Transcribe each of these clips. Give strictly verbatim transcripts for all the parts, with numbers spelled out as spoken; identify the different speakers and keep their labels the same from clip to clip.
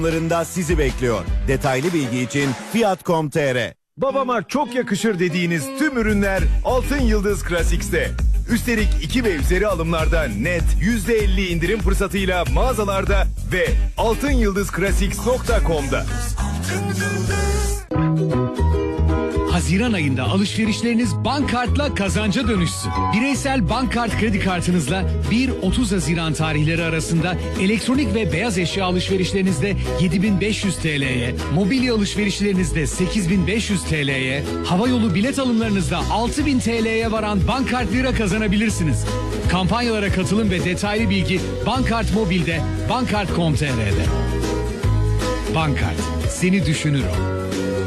Speaker 1: sizi bekliyor. Detaylı bilgi için fiyat nokta com nokta tr.
Speaker 2: Babama çok yakışır dediğiniz tüm ürünler Altın Yıldız Classics'te. Üstelik iki ve üzeri alımlarda net yüzde elli indirim fırsatıyla mağazalarda ve altın yıldız classics nokta com'da.
Speaker 3: Haziran ayında alışverişleriniz Bankkart'la kazanca dönüşsün. Bireysel Bankkart kredi kartınızla bir otuz Haziran tarihleri arasında elektronik ve beyaz eşya alışverişlerinizde yedi bin beş yüz T L'ye, mobilya alışverişlerinizde sekiz bin beş yüz T L'ye, havayolu bilet alımlarınızda altı bin T L'ye varan Bankkart lira kazanabilirsiniz. Kampanyalara katılım ve detaylı bilgi Bankkart Mobil'de, bankkart nokta com nokta tr'de. Bankkart, seni düşünür o.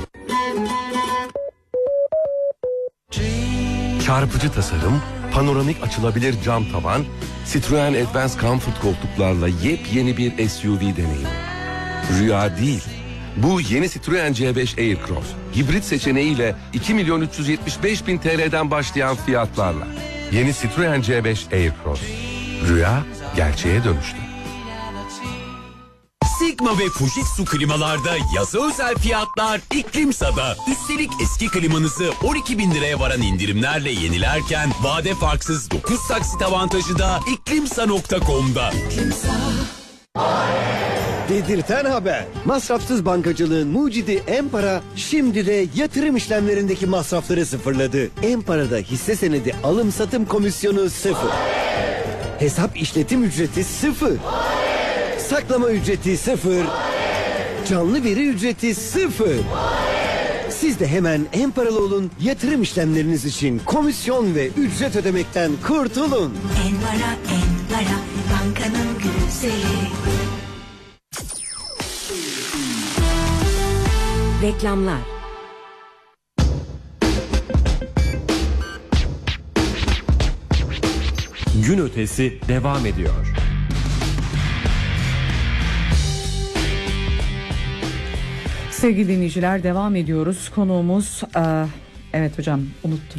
Speaker 4: Çarpıcı tasarım, panoramik açılabilir cam tavan, Citroen Advance Comfort koltuklarla yepyeni bir S U V deneyimi. Rüya değil. Bu yeni Citroen C beş Aircross, hibrit seçeneğiyle iki milyon üç yüz yetmiş beş bin T L'den başlayan fiyatlarla. Yeni Citroen C beş Aircross. Rüya gerçeğe dönüştü.
Speaker 5: Sigma ve Fujitsu klimalarda yaza özel fiyatlar İklimsa'da. Üstelik eski klimanızı on iki bin liraya varan indirimlerle yenilerken vade farksız dokuz taksit avantajı da iklimsa nokta com'da.
Speaker 6: Dedirten haber. Masrafsız bankacılığın mucidi Empara şimdi de yatırım işlemlerindeki masrafları sıfırladı. Empara'da hisse senedi alım satım komisyonu sıfır. Hesap işletim ücreti sıfır. Saklama ücreti sıfır. Canlı veri ücreti sıfır. Siz de hemen Emparalı olun, yatırım işlemleriniz için komisyon ve ücret ödemekten kurtulun.
Speaker 7: Empara, Empara, bankanın güzeli. Reklamlar.
Speaker 8: Gün ötesi devam ediyor.
Speaker 9: Sevgili dinleyiciler, devam ediyoruz. Konuğumuz e, evet hocam unuttum.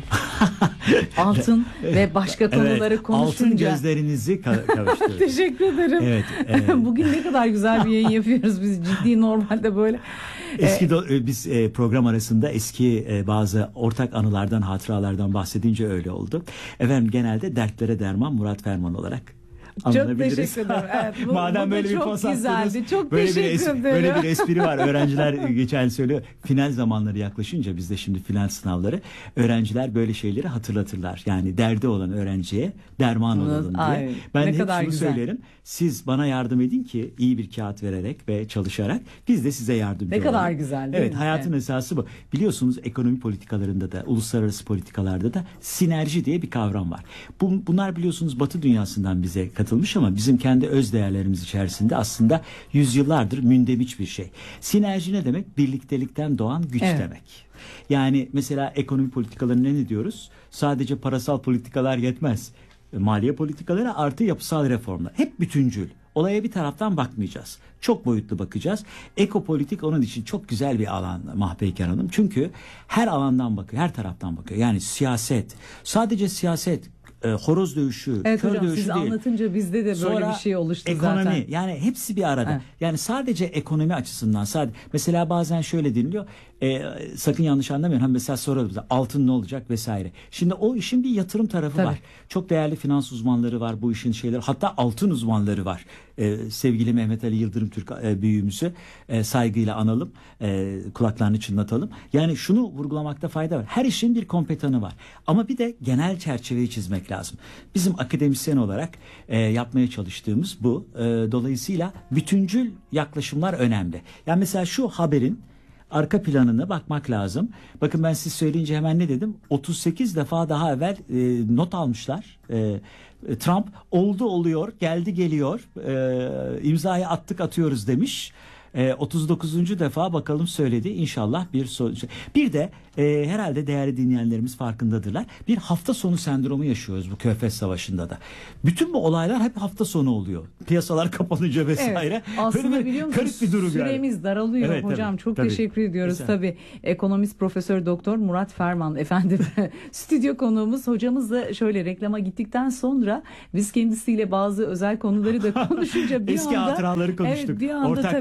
Speaker 9: Altın ve başka konuları evet, konuşunca.
Speaker 10: Altın gözlerinizi ka- kavuşturun.
Speaker 9: Teşekkür ederim.
Speaker 10: Evet, evet.
Speaker 9: Bugün ne kadar güzel bir yayın yapıyoruz biz, ciddi normalde böyle.
Speaker 10: Eski do- biz e, program arasında eski e, bazı ortak anılardan, hatıralardan bahsedince öyle oldu. Efendim genelde dertlere derman Murat Ferman olarak.
Speaker 9: Çok teşekkür ederim. Evet, bu,
Speaker 10: Madem
Speaker 9: bu
Speaker 10: böyle bir
Speaker 9: çok güzeldi. Çok
Speaker 10: böyle
Speaker 9: teşekkür
Speaker 10: bir es-
Speaker 9: ederim.
Speaker 10: Böyle bir espri var. Öğrenciler geçen söylüyor. Final zamanları yaklaşınca bizde şimdi final sınavları. Öğrenciler böyle şeyleri hatırlatırlar. Yani derdi olan öğrenciye derman olalım diye.
Speaker 9: Ay,
Speaker 10: ben
Speaker 9: ne
Speaker 10: hep
Speaker 9: kadar
Speaker 10: şunu
Speaker 9: güzel.
Speaker 10: söylerim. Siz bana yardım edin ki iyi bir kağıt vererek ve çalışarak biz de size yardımcı
Speaker 9: Ne
Speaker 10: olalım.
Speaker 9: kadar güzel değil
Speaker 10: Evet,
Speaker 9: mi?
Speaker 10: hayatın
Speaker 9: Evet.
Speaker 10: esası bu. Biliyorsunuz ekonomi politikalarında da, uluslararası politikalarda da sinerji diye bir kavram var. Bu, bunlar biliyorsunuz Batı dünyasından bize katılmış ama bizim kendi öz değerlerimiz içerisinde aslında yüzyıllardır mündebiç bir şey. Sinerji ne demek? Birliktelikten doğan güç
Speaker 9: Evet.
Speaker 10: demek. Yani mesela ekonomi politikalarına ne diyoruz? Sadece parasal politikalar yetmez. Maliye politikaları artı yapısal reformlar. Hep bütüncül. Olaya bir taraftan bakmayacağız. Çok boyutlu bakacağız. Ekopolitik onun için çok güzel bir alan Mahpeyker Hanım. Çünkü her alandan bakıyor, her taraftan bakıyor. Yani siyaset, sadece siyaset, e, horoz dövüşü,
Speaker 9: Evet
Speaker 10: kör
Speaker 9: hocam,
Speaker 10: dövüşü
Speaker 9: siz
Speaker 10: değil.
Speaker 9: anlatınca bizde de böyle
Speaker 10: Sonra
Speaker 9: bir şey oluştu
Speaker 10: ekonomi,
Speaker 9: zaten.
Speaker 10: yani hepsi bir arada.
Speaker 9: Evet.
Speaker 10: Yani sadece ekonomi açısından sadece mesela bazen şöyle deniliyor. E, sakın yanlış anlamayın. Ha mesela soralım bize altın ne olacak vesaire. Şimdi o işin bir yatırım tarafı
Speaker 9: Tabii.
Speaker 10: var. Çok değerli finans uzmanları var bu işin şeyleri. Hatta altın uzmanları var. E, sevgili Mehmet Ali Yıldırım Türk e, büyüğümüzü e, saygıyla analım. E, kulaklarını çınlatalım. Yani şunu vurgulamakta fayda var. Her işin bir kompetanı var. Ama bir de genel çerçeveyi çizmek lazım. Bizim akademisyen olarak e, yapmaya çalıştığımız bu. E, dolayısıyla bütüncül yaklaşımlar önemli. Yani mesela şu haberin arka planına bakmak lazım. Bakın ben siz söyleyince hemen ne dedim? otuz sekiz defa daha evvel e, not almışlar. E, Trump oldu oluyor, geldi geliyor, e, imzayı attık atıyoruz demiş. E, otuz dokuzuncu defa bakalım söyledi. İnşallah bir sonuç. Bir de e, herhalde değerli dinleyenlerimiz farkındadırlar. Bir hafta sonu sendromu yaşıyoruz bu Körfez Savaşı'nda da. Bütün bu olaylar hep hafta sonu oluyor. Piyasalar kapanınca vesaire.
Speaker 9: Evet, aslında
Speaker 10: böyle
Speaker 9: biliyor
Speaker 10: bir
Speaker 9: musunuz
Speaker 10: garip bir durum
Speaker 9: süremiz
Speaker 10: yani.
Speaker 9: daralıyor
Speaker 10: Evet,
Speaker 9: hocam.
Speaker 10: tabii,
Speaker 9: Çok
Speaker 10: tabii.
Speaker 9: teşekkür ediyoruz.
Speaker 10: Mesela.
Speaker 9: Tabii ekonomist profesör doktor Murat Ferman efendim stüdyo konuğumuz. Hocamız da şöyle reklama gittikten sonra biz kendisiyle bazı özel konuları da konuşunca bir
Speaker 10: Eski
Speaker 9: anda
Speaker 10: hatıraları konuştuk.
Speaker 9: Evet, bir anda
Speaker 10: ortak
Speaker 9: tabii
Speaker 10: ortak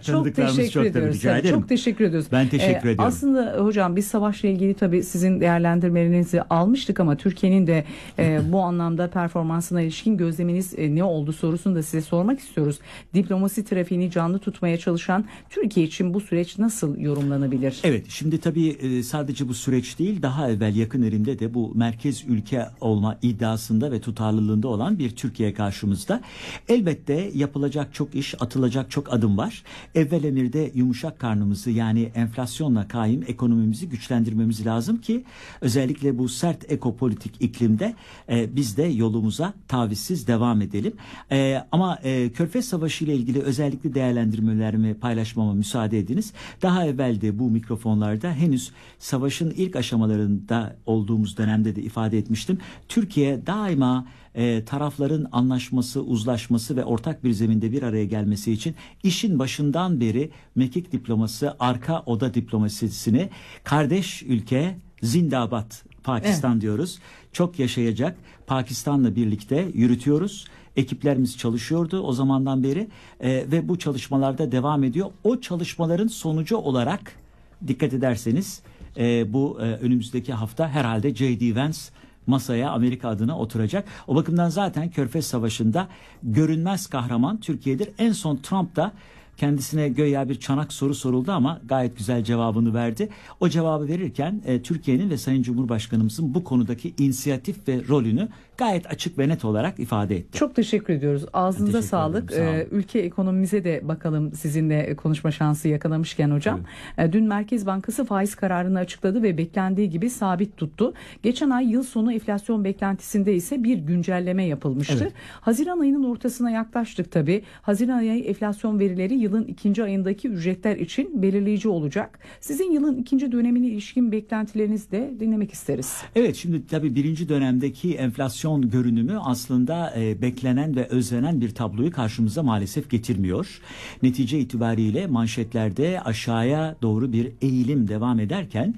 Speaker 10: olarak
Speaker 9: Çok
Speaker 10: tanıdıklarımız
Speaker 9: teşekkür
Speaker 10: çok tabii,
Speaker 9: ediyoruz.
Speaker 10: rica
Speaker 9: Tabii,
Speaker 10: ederim.
Speaker 9: Çok teşekkür ediyoruz.
Speaker 10: Ben teşekkür
Speaker 9: Ee,
Speaker 10: ediyorum.
Speaker 9: Aslında hocam biz savaşla ilgili tabii sizin değerlendirmelerinizi almıştık ama Türkiye'nin de e, bu anlamda performansına ilişkin gözleminiz e, ne oldu sorusunu da size sormak istiyoruz. Diplomasi trafiğini canlı tutmaya çalışan Türkiye için bu süreç nasıl yorumlanabilir?
Speaker 10: Evet, şimdi tabii e, sadece bu süreç değil, daha evvel yakın elimde de bu merkez ülke olma iddiasında ve tutarlılığında olan bir Türkiye karşımızda. Elbette yapılacak çok iş, atılacak çok adım var. Evvel emirde yumuşak karnımızı, yani enflasyonla kaim ekonomimizi güçlendirmemiz lazım ki özellikle bu sert ekopolitik iklimde e, biz de yolumuza tavizsiz devam edelim. E, ama e, Körfez Savaşı ile ilgili özellikle değerlendirmelerimi paylaşmama müsaade ediniz. Daha evvel de bu mikrofonlarda henüz savaşın ilk aşamalarında olduğumuz dönemde de ifade etmiştim. Türkiye daima e, tarafların anlaşması, uzlaşması ve ortak bir zeminde bir araya gelmesi için işin başından beri mekik diploması, arka oda diplomasisini kardeş ülke zindabat Pakistan evet. diyoruz. Çok yaşayacak. Pakistan'la birlikte yürütüyoruz. Ekiplerimiz çalışıyordu o zamandan beri e, ve bu çalışmalarda devam ediyor. O çalışmaların sonucu olarak dikkat ederseniz e, bu e, önümüzdeki hafta herhalde J D Vance masaya Amerika adına oturacak. O bakımdan zaten Körfez Savaşı'nda görünmez kahraman Türkiye'dir. En son Trump da kendisine göya bir çanak soru soruldu ama gayet güzel cevabını verdi. O cevabı verirken e, Türkiye'nin ve Sayın Cumhurbaşkanımızın bu konudaki inisiyatif ve rolünü gayet açık ve net olarak ifade etti.
Speaker 9: Çok teşekkür ediyoruz. Ağzınıza teşekkür sağlık. Ee, ülke ekonomimize de bakalım sizinle konuşma şansı yakalamışken hocam. Evet. Dün Merkez Bankası faiz kararını açıkladı ve beklendiği gibi sabit tuttu. Geçen ay yıl sonu enflasyon beklentisinde ise bir güncelleme yapılmıştı. Evet. Haziran ayının ortasına yaklaştık tabii. Haziran ayı enflasyon verileri yılın ikinci ayındaki ücretler için belirleyici olacak. Sizin yılın ikinci dönemine ilişkin beklentilerinizi de dinlemek isteriz.
Speaker 10: Evet, şimdi tabii birinci dönemdeki enflasyon görünümü aslında e, beklenen ve özlenen bir tabloyu karşımıza maalesef getirmiyor. Netice itibariyle manşetlerde aşağıya doğru bir eğilim devam ederken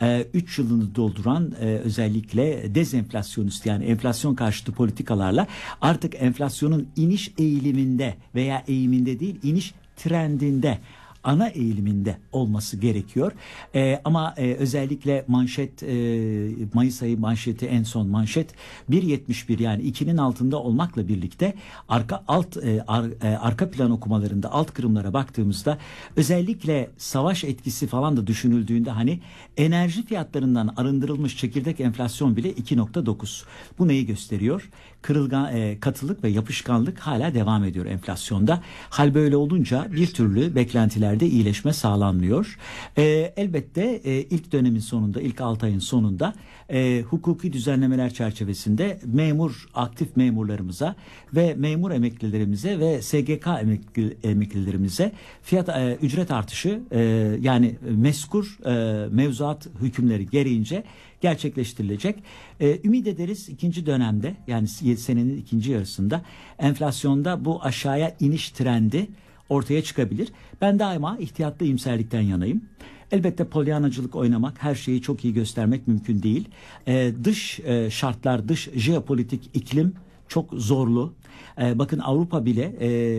Speaker 10: üç e, yılını dolduran e, özellikle dezenflasyonist, yani enflasyon karşıtı politikalarla artık enflasyonun iniş eğiliminde veya eğiminde değil, iniş trendinde, ana eğiliminde olması gerekiyor. Ee, ama e, özellikle manşet e, Mayıs ayı manşeti, en son manşet bir yetmiş bir, yani ikinin altında olmakla birlikte arka alt e, ar, e, arka plan okumalarında alt kırımlara baktığımızda özellikle savaş etkisi falan da düşünüldüğünde hani enerji fiyatlarından arındırılmış çekirdek enflasyon bile iki nokta dokuz. Bu neyi gösteriyor? Kırılgan e, katılık ve yapışkanlık hala devam ediyor enflasyonda. Hal böyle olunca bir türlü beklentilerde iyileşme sağlanmıyor. E, elbette e, ilk dönemin sonunda, ilk altı ayın sonunda e, hukuki düzenlemeler çerçevesinde memur, aktif memurlarımıza ve memur emeklilerimize ve S G K emekli, emeklilerimize fiyat e, ücret artışı e, yani meskur e, mevzuat hükümleri gereğince gerçekleştirilecek. Ee, ümit ederiz ikinci dönemde, yani senenin ikinci yarısında enflasyonda bu aşağıya iniş trendi ortaya çıkabilir. Ben daima ihtiyatlı iyimserlikten yanayım. Elbette polyanacılık oynamak, her şeyi çok iyi göstermek mümkün değil. Ee, dış e, şartlar, dış jeopolitik iklim çok zorlu. Ee, bakın Avrupa bile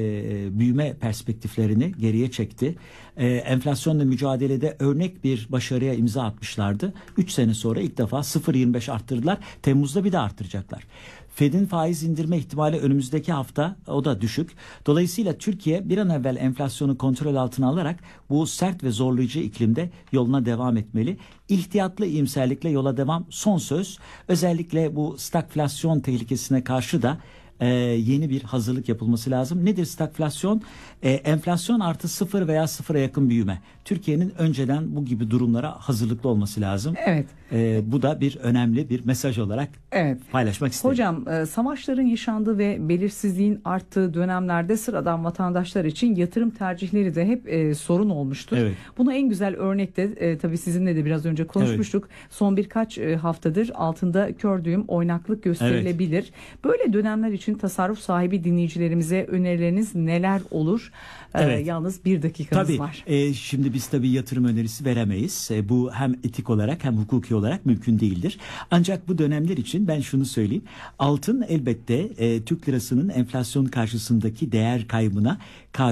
Speaker 10: e, büyüme perspektiflerini geriye çekti. E, enflasyonla mücadelede örnek bir başarıya imza atmışlardı. üç sene sonra ilk defa sıfır virgül yirmi beş arttırdılar. Temmuz'da bir de arttıracaklar. Fed'in faiz indirme ihtimali önümüzdeki hafta, o da düşük. Dolayısıyla Türkiye bir an evvel enflasyonu kontrol altına alarak bu sert ve zorlayıcı iklimde yoluna devam etmeli. İhtiyatlı iyimserlikle yola devam son söz. Özellikle bu stagflasyon tehlikesine karşı da Ee, yeni bir hazırlık yapılması lazım. Nedir stagflasyon? Ee, enflasyon artı sıfır veya sıfıra yakın büyüme. Türkiye'nin önceden bu gibi durumlara hazırlıklı olması lazım.
Speaker 9: Evet.
Speaker 10: Ee, bu da bir önemli bir mesaj olarak evet. paylaşmak istedim.
Speaker 9: Hocam, e, savaşların yaşandığı ve belirsizliğin arttığı dönemlerde sıradan vatandaşlar için yatırım tercihleri de hep e, sorun olmuştur. Evet. Buna en güzel örnek de e, tabii sizinle de biraz önce konuşmuştuk. Evet. Son birkaç e, haftadır altında kör düğüm oynaklık gösterilebilir. Evet. Böyle dönemler için tasarruf sahibi dinleyicilerimize önerileriniz neler olur? Evet. Ee, yalnız bir dakikamız
Speaker 10: tabii,
Speaker 9: var.
Speaker 10: E, şimdi biz tabii yatırım önerisi veremeyiz. E, bu hem etik olarak hem hukuki olarak mümkün değildir. Ancak bu dönemler için ben şunu söyleyeyim. Altın elbette e, Türk lirasının enflasyon karşısındaki değer kaybına karşı